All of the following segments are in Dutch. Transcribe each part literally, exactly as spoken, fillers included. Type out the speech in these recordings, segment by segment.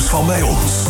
nieuws van bij ons.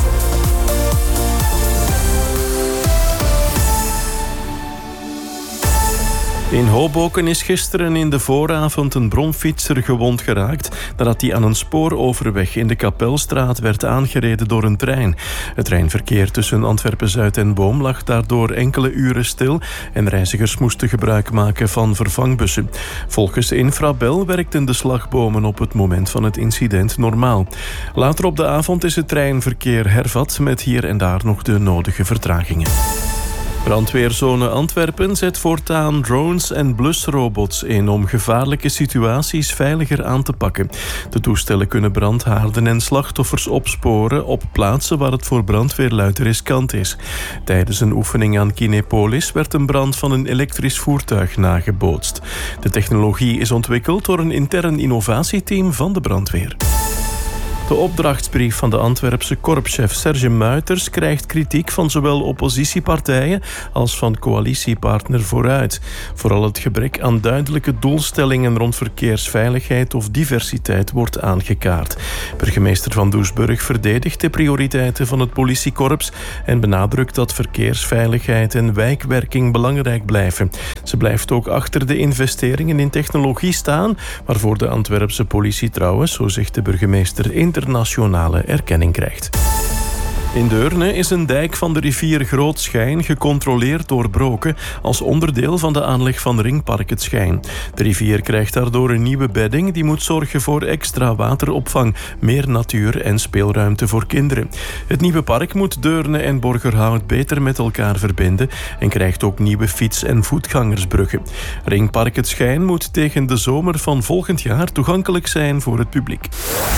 In Hoboken is gisteren in de vooravond een bromfietser gewond geraakt nadat hij aan een spooroverweg in de Kapelstraat werd aangereden door een trein. Het treinverkeer tussen Antwerpen-Zuid en Boom lag daardoor enkele uren stil en reizigers moesten gebruik maken van vervangbussen. Volgens Infrabel werkten de slagbomen op het moment van het incident normaal. Later op de avond is het treinverkeer hervat met hier en daar nog de nodige vertragingen. Brandweerzone Antwerpen zet voortaan drones en blusrobots in om gevaarlijke situaties veiliger aan te pakken. De toestellen kunnen brandhaarden en slachtoffers opsporen op plaatsen waar het voor brandweerluid riskant is. Tijdens een oefening aan Kinepolis werd een brand van een elektrisch voertuig nagebootst. De technologie is ontwikkeld door een intern innovatieteam van de brandweer. De opdrachtsbrief van de Antwerpse korpschef Serge Muiters krijgt kritiek van zowel oppositiepartijen als van coalitiepartner Vooruit. Vooral het gebrek aan duidelijke doelstellingen rond verkeersveiligheid of diversiteit wordt aangekaart. Burgemeester Van Doesburg verdedigt de prioriteiten van het politiekorps en benadrukt dat verkeersveiligheid en wijkwerking belangrijk blijven. Ze blijft ook achter de investeringen in technologie staan, waarvoor de Antwerpse politie trouwens, zo zegt de burgemeester, internationale erkenning krijgt. In Deurne is een dijk van de rivier Groot Schijn gecontroleerd doorbroken als onderdeel van de aanleg van Ringpark Het Schijn. De rivier krijgt daardoor een nieuwe bedding die moet zorgen voor extra wateropvang, meer natuur en speelruimte voor kinderen. Het nieuwe park moet Deurne en Borgerhout beter met elkaar verbinden en krijgt ook nieuwe fiets- en voetgangersbruggen. Ringpark Het Schijn moet tegen de zomer van volgend jaar toegankelijk zijn voor het publiek.